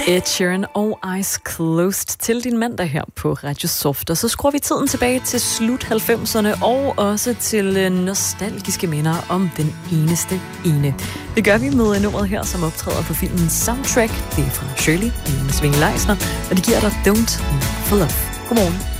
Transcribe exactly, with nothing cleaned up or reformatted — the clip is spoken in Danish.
Ed Sheeran og Eyes Closed til din mandag her på Radio Soft. Og så skruer vi tiden tilbage til slut halvfemserne og også til nostalgiske minder om den eneste ene. Det gør vi med nummeret her, som optræder på filmen Soundtrack. Det er fra Shirley, Jonas Winge Leisner, og det giver dig Don't Look for Love. Godmorgen.